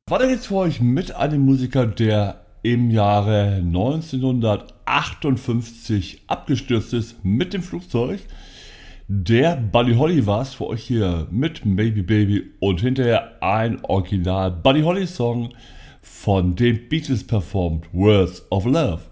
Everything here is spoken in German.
Weiter geht's für euch mit einem Musiker, der im Jahre 1958 abgestürzt ist mit dem Flugzeug. Der Buddy Holly war es für euch hier mit Maybe Baby und hinterher ein Original Buddy Holly Song von den Beatles performt, Words of Love.